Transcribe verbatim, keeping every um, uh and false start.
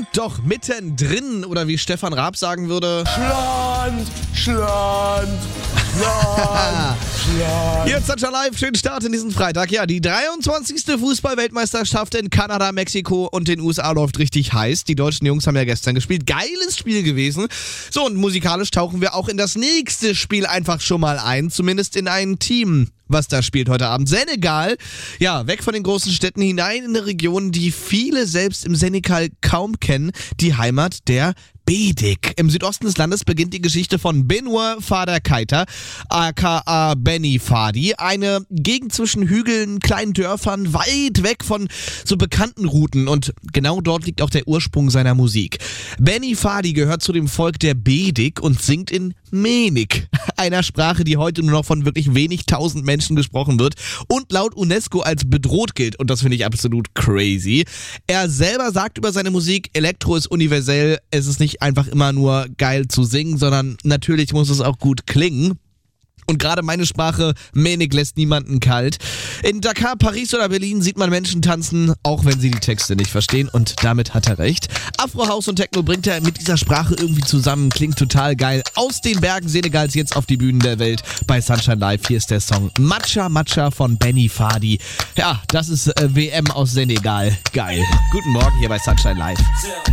sind doch mittendrin, oder wie Stefan Raab sagen würde: Schland, Schland, Schland, Schland. Jetzt Sunshine Live, schönen Start in diesen Freitag. Ja, die dreiundzwanzigste Fußball-Weltmeisterschaft in Kanada, Mexiko und den U S A läuft richtig heiß. Die deutschen Jungs haben ja gestern gespielt. Geiles Spiel gewesen. So, und musikalisch tauchen wir auch in das nächste Spiel einfach schon mal ein. Zumindest in ein Team, was da spielt heute Abend. Senegal, ja, weg von den großen Städten hinein in eine Region, die viele selbst im Senegal kaum kennen. Die Heimat der Bedik. Im Südosten des Landes beginnt die Geschichte von Benoit Fada Keita, aka Benny Fadi. Eine Gegend zwischen Hügeln, kleinen Dörfern, weit weg von so bekannten Routen. Und genau dort liegt auch der Ursprung seiner Musik. Benny Fadi gehört zu dem Volk der Bedik und singt in Menik, einer Sprache, die heute nur noch von wirklich wenig tausend Menschen gesprochen wird und laut UNESCO als bedroht gilt. Und das finde ich absolut crazy. Er selber sagt über seine Musik: Elektro ist universell, es ist nicht einfach immer nur geil zu singen, sondern natürlich muss es auch gut klingen. Und gerade meine Sprache, Menik, lässt niemanden kalt. In Dakar, Paris oder Berlin sieht man Menschen tanzen, auch wenn sie die Texte nicht verstehen. Und damit hat er recht. Afro, House und Techno bringt er mit dieser Sprache irgendwie zusammen. Klingt total geil. Aus den Bergen Senegals jetzt auf die Bühnen der Welt bei Sunshine Live. Hier ist der Song Matcha Matcha von Benny Fadi. Ja, das ist äh, W M aus Senegal. Geil. Guten Morgen hier bei Sunshine Live.